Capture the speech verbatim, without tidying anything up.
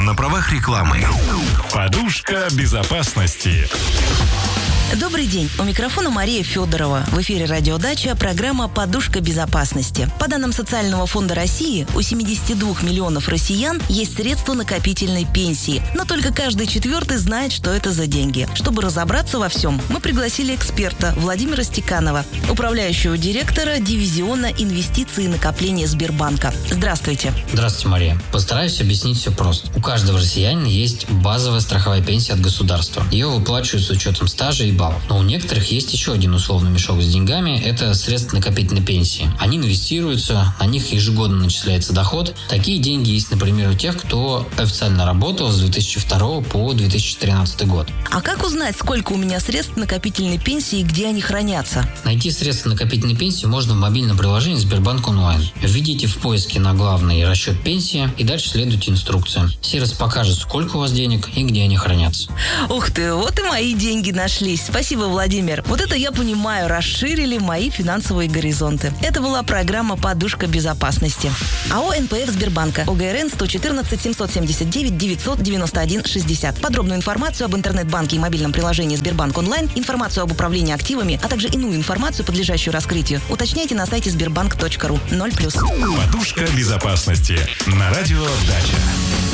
на правах рекламы. Подушка безопасности. Добрый день. У микрофона Мария Федорова. В эфире «Радиодача» программа «Подушка безопасности». По данным Социального фонда России, у семидесяти двух миллионов россиян есть средства накопительной пенсии. Но только каждый четвертый знает, что это за деньги. Чтобы разобраться во всем, мы пригласили эксперта Владимира Стеканова, управляющего директора дивизиона инвестиций и накопления Сбербанка. Здравствуйте. Здравствуйте, Мария. Постараюсь объяснить все просто. У каждого россиянина есть базовая страховая пенсия от государства. Ее выплачивают с учетом стажа и баллов. Но у некоторых есть еще один условный мешок с деньгами – это средства накопительной пенсии. Они инвестируются, на них ежегодно начисляется доход. Такие деньги есть, например, у тех, кто официально работал с две тысячи второго по две тысячи тринадцатый год. А как узнать, сколько у меня средств накопительной пенсии и где они хранятся? Найти средства накопительной пенсии можно в мобильном приложении Сбербанк онлайн. Введите в поиске на главный расчет пенсии и дальше следуйте инструкциям. Сервис покажет, сколько у вас денег и где они хранятся. Ух ты, вот и мои деньги нашлись. Спасибо, Владимир. Вот это я понимаю, расширили мои финансовые горизонты. Это была программа «Подушка безопасности». АО эн пэ эф Сбербанка. о гэ эр эн сто четырнадцать семьсот семьдесят девять девятьсот девяносто один шестьдесят. Подробную информацию об интернет-банке и мобильном приложении Сбербанк онлайн, информацию об управлении активами, а также иную информацию, подлежащую раскрытию, уточняйте на сайте сбербанк точка ру. ноль плюс. Подушка безопасности на радио Дача.